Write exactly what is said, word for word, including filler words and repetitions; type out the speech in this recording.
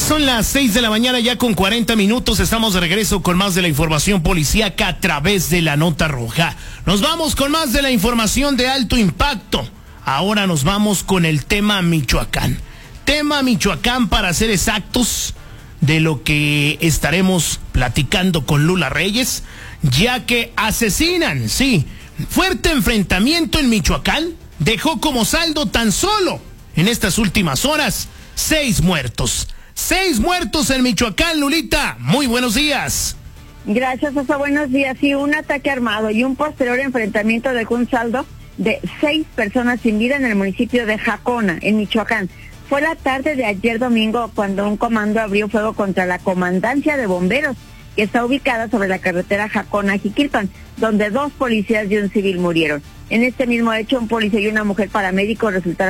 Son las seis de la mañana ya con cuarenta minutos. Estamos de regreso con más de la información policíaca a través de la Nota Roja. Nos vamos con más de la información de alto impacto. Ahora nos vamos con el tema Michoacán. Tema Michoacán, para ser exactos, de lo que estaremos platicando con Lula Reyes, ya que asesinan, sí, fuerte enfrentamiento en Michoacán dejó como saldo tan solo en estas últimas horas seis muertos. Seis muertos en Michoacán, Lulita. Muy buenos días. Gracias, Oso. Buenos días. Sí, un ataque armado y un posterior enfrentamiento dejó un saldo de seis personas sin vida en el municipio de Jacona, en Michoacán. Fue la tarde de ayer domingo cuando un comando abrió fuego contra la comandancia de bomberos, que está ubicada sobre la carretera Jacona-Jiquilpan, donde dos policías y un civil murieron. En este mismo hecho, un policía y una mujer paramédico resultaron